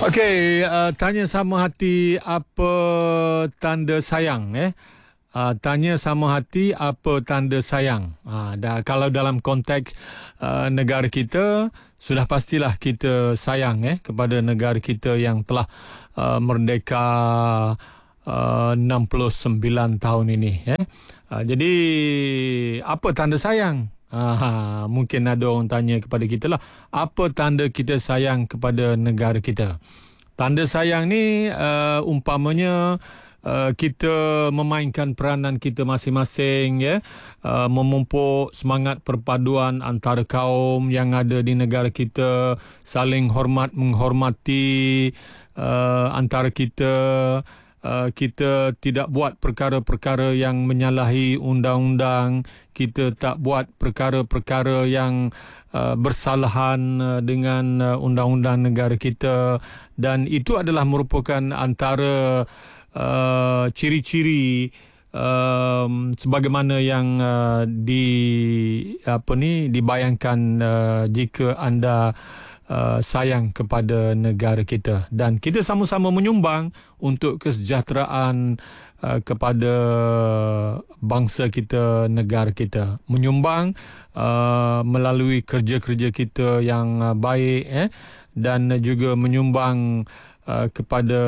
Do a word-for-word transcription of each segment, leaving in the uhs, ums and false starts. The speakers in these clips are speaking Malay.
Okey, uh, tanya sama hati apa tanda sayang eh? Uh, tanya sama hati apa tanda sayang. Uh, dah, kalau dalam konteks uh, negara kita, sudah pastilah kita sayang eh kepada negara kita yang telah uh, merdeka uh, enam puluh sembilan tahun ini eh. Uh, jadi apa tanda sayang? Ah, mungkin ada orang tanya kepada kita lah, apa tanda kita sayang kepada negara kita? Tanda sayang ni uh, umpamanya uh, kita memainkan peranan kita masing-masing, ya, uh, memupuk semangat perpaduan antara kaum yang ada di negara kita, saling hormat menghormati uh, antara kita. Uh, kita tidak buat perkara-perkara yang menyalahi undang-undang, kita tak buat perkara-perkara yang uh, bersalahan uh, dengan uh, undang-undang negara kita, dan itu adalah merupakan antara uh, ciri-ciri um, sebagaimana yang uh, di apa ni dibayangkan uh, jika anda Uh, sayang kepada negara kita, dan kita sama-sama menyumbang untuk kesejahteraan uh, kepada bangsa kita, negara kita, menyumbang uh, melalui kerja-kerja kita yang uh, baik eh dan juga menyumbang uh, kepada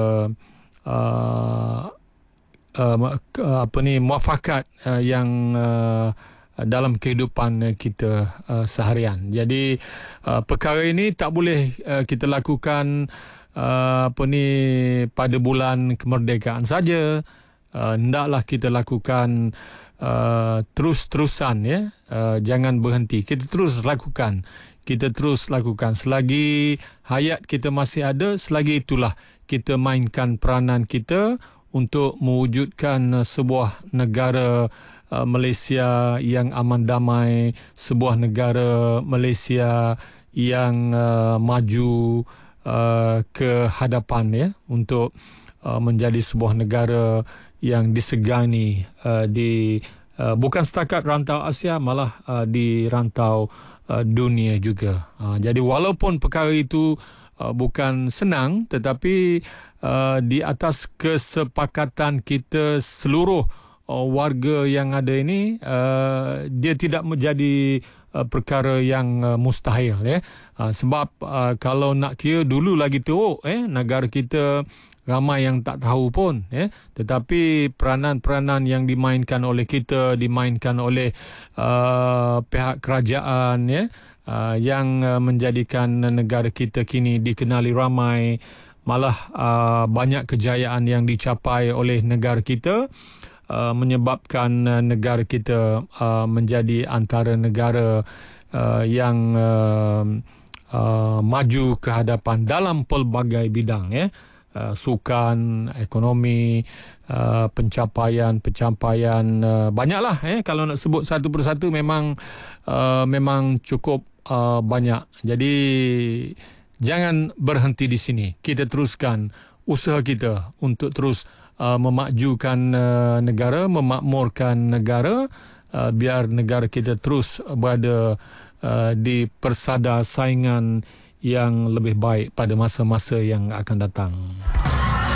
uh, uh, apa ni muafakat uh, yang uh, dalam kehidupan kita uh, seharian. Jadi uh, perkara ini tak boleh uh, kita lakukan uh, apa ni pada bulan kemerdekaan saja. Uh, hendaklah kita lakukan uh, terus-terusan, ya. Uh, jangan berhenti. Kita terus lakukan. Kita terus lakukan selagi hayat kita masih ada, selagi itulah kita mainkan peranan kita untuk mewujudkan uh, sebuah negara Uh, Malaysia yang aman damai, sebuah negara Malaysia yang uh, maju uh, ke hadapan, ya, untuk uh, menjadi sebuah negara yang disegani uh, di uh, bukan setakat rantau Asia, malah uh, di rantau uh, dunia juga. Uh, jadi walaupun perkara itu uh, bukan senang, tetapi uh, di atas kesepakatan kita seluruh warga yang ada ini, uh, dia tidak menjadi uh, perkara yang uh, mustahil, ya. Uh, sebab uh, kalau nak kira dulu lagi teruk, eh negara kita ramai yang tak tahu pun, ya. Tetapi peranan-peranan yang dimainkan oleh kita, dimainkan oleh uh, pihak kerajaan, ya, uh, yang uh, menjadikan negara kita kini dikenali ramai, malah uh, banyak kejayaan yang dicapai oleh negara kita. Uh, menyebabkan uh, negara kita uh, menjadi antara negara uh, yang uh, uh, maju ke hadapan dalam pelbagai bidang, ya. Uh, sukan, ekonomi, uh, pencapaian-pencapaian uh, banyaklah, eh kalau nak sebut satu persatu memang uh, memang cukup uh, banyak. Jadi jangan berhenti di sini. Kita teruskan usaha kita untuk terus Uh, memajukan uh, negara, memakmurkan negara, uh, biar negara kita terus berada uh, di persada saingan yang lebih baik pada masa-masa yang akan datang.